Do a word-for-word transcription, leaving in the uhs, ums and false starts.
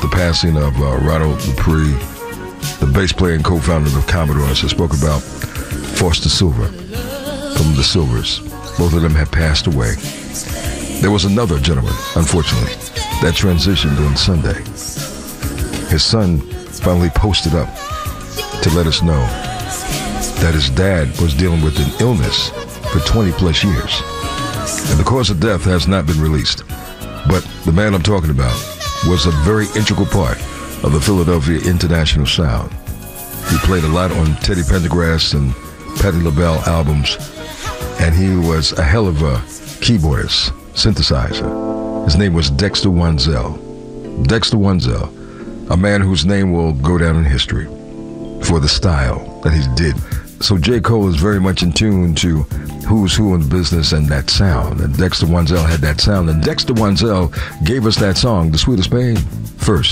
the passing of uh, Ronald Dupree, the bass player and co-founder of Commodores. I spoke about Foster Silver from the Silvers. Both of them had passed away. There was another gentleman, unfortunately, that transitioned on Sunday. His son finally posted up to let us know that his dad was dealing with an illness for twenty plus years. And the cause of death has not been released. But the man I'm talking about was a very integral part of the Philadelphia International Sound. He played a lot on Teddy Pendergrass and Patti LaBelle albums, and he was a hell of a keyboardist, synthesizer. His name was Dexter Wansel. Dexter Wansel, a man whose name will go down in history for the style that he did. So J. Cole is very much in tune to who's who in the business and that sound. And Dexter Wansel had that sound. And Dexter Wansel gave us that song, The Sweetest Pain, first.